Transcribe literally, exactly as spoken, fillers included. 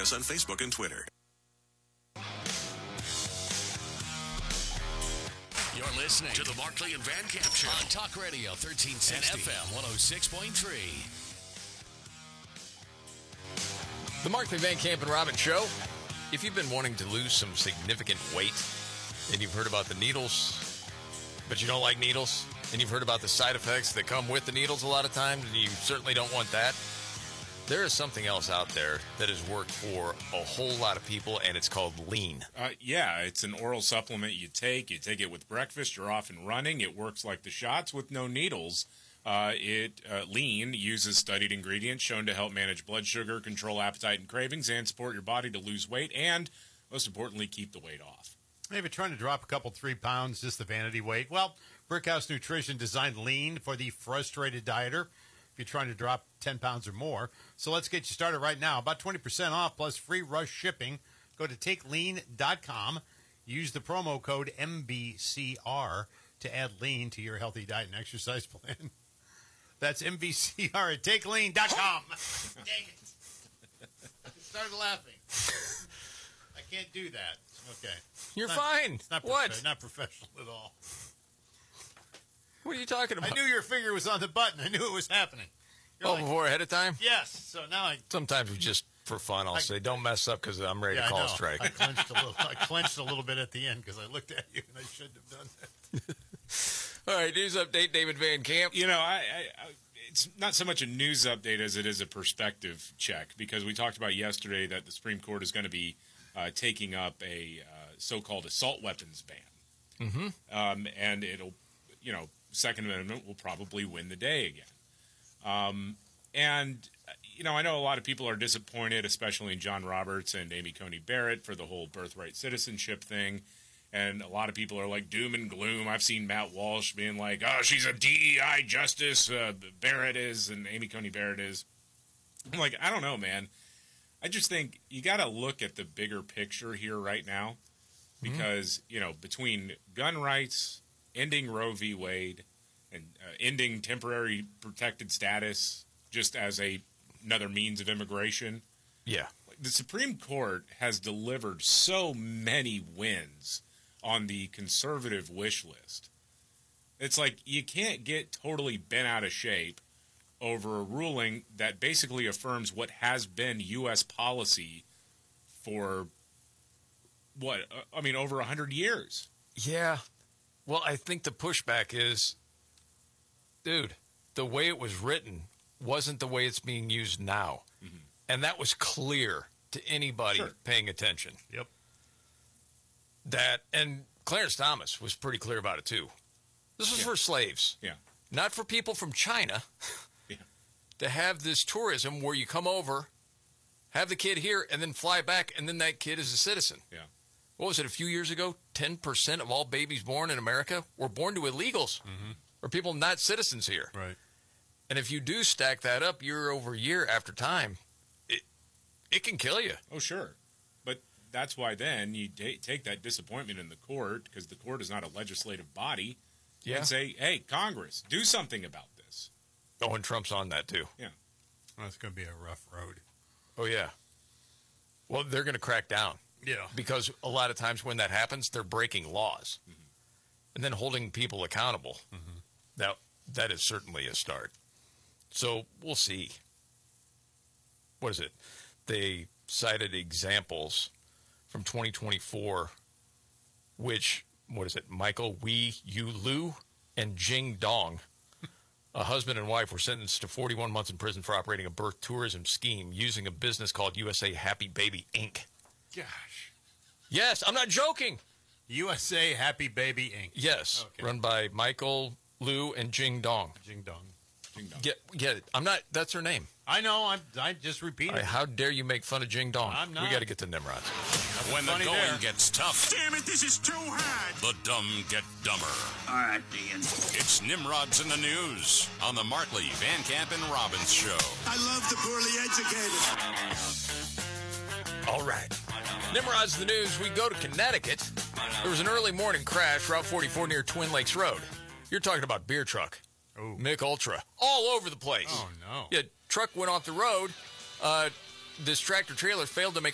us on Facebook and Twitter. You're listening to the Markley and Van Camp Show on Talk Radio thirteen sixty F M one oh six point three. The Markley, Van Camp, and Robbins Show. If you've been wanting to lose some significant weight, and you've heard about the needles, but you don't like needles, and you've heard about the side effects that come with the needles a lot of times, and you certainly don't want that, there is something else out there that has worked for a whole lot of people, and it's called Lean. Uh, yeah, it's an oral supplement you take. You take it with breakfast. You're off and running. It works like the shots with no needles. Uh, it uh, Lean uses studied ingredients shown to help manage blood sugar, control appetite and cravings, and support your body to lose weight, and most importantly, keep the weight off. Hey, if you're trying to drop a couple, three pounds, just the vanity weight, well, Brickhouse Nutrition designed Lean for the frustrated dieter. If you're trying to drop ten pounds or more. So let's get you started right now. About twenty percent off plus free rush shipping. Go to take lean dot com. Use the promo code M B C R to add Lean to your healthy diet and exercise plan. That's M B C R at take lean dot com. Dang it. I started laughing. I can't do that. Okay. You're not, fine. It's not what? Prof- not professional at all. What are you talking about? I knew your finger was on the button. I knew it was happening. You're oh, like, before ahead of time? Yes. So now I... Sometimes we just, for fun, I'll I, say, don't mess up because I'm ready yeah, to call I a strike. I clenched a little I clenched a little bit at the end because I looked at you and I shouldn't have done that. All right, news update, David Van Camp. You know, I, I, I, it's not so much a news update as it is a perspective check, because we talked about yesterday that the Supreme Court is going to be uh, taking up a uh, so-called assault weapons ban. Mm-hmm. Um, and it'll, you know, Second Amendment will probably win the day again. Um, and, you know, I know a lot of people are disappointed, especially in John Roberts and Amy Coney Barrett, for the whole birthright citizenship thing. And a lot of people are like doom and gloom. I've seen Matt Walsh being like, oh, she's a D E I justice, uh, Barrett is, and Amy Coney Barrett is. I'm like, I don't know, man. I just think you got to look at the bigger picture here right now. Because, mm-hmm. you know, between gun rights, ending Roe v. Wade, and uh, ending temporary protected status just as a another means of immigration. Yeah. The Supreme Court has delivered so many wins on the conservative wish list. It's like you can't get totally bent out of shape over a ruling that basically affirms what has been U S policy for, what, I mean, over one hundred years. Yeah. Well, I think the pushback is, dude, the way it was written wasn't the way it's being used now. Mm-hmm. And that was clear to anybody sure. paying attention. Yep. That, and Clarence Thomas was pretty clear about it, too. This was yeah. for slaves. Yeah. Not for people from China yeah. to have this tourism where you come over, have the kid here, and then fly back, and then that kid is a citizen. Yeah. What was it, a few years ago? ten percent of all babies born in America were born to illegals mm-hmm. or people not citizens here. Right. And if you do stack that up year over year after time, it it can kill you. Oh, sure. But that's why then you t- take that disappointment in the court, because the court is not a legislative body, yeah. and say, hey, Congress, do something about this. Oh, and Trump's on that, too. Yeah. Well, it's going to be a rough road. Oh, yeah. Well, they're going to crack down. Yeah. Because a lot of times when that happens, they're breaking laws. Mm-hmm. And then holding people accountable. Mm-hmm. That, that is certainly a start. So we'll see. What is it? They cited examples from twenty twenty-four, which, what is it, Michael Wee Yu Lu and Jing Dong, a husband and wife, were sentenced to forty-one months in prison for operating a birth tourism scheme using a business called U S A Happy Baby Incorporated. Gosh. Yes, I'm not joking. U S A Happy Baby Incorporated. Yes, okay. Run by Michael Liu and Jing Dong. Jing Dong. Jing Dong. Get, get it. I'm not, that's her name. I know, I'm, I just repeated. Right, how dare you make fun of Jing Dong? I'm not. We got to get to Nimrod. When the going there. gets tough. Damn it, this is too hard. The dumb get dumber. All right, Dean. It's Nimrod's in the News on the Markley, Van Camp, and Robbins Show. I love the poorly educated. All right. Nimrod's in the News. We go to Connecticut. There was an early morning crash, Route forty-four near Twin Lakes Road. You're talking about beer truck. Oh. Mick Ultra. All over the place. Oh, no. Yeah, truck went off the road. Uh, this tractor trailer failed to make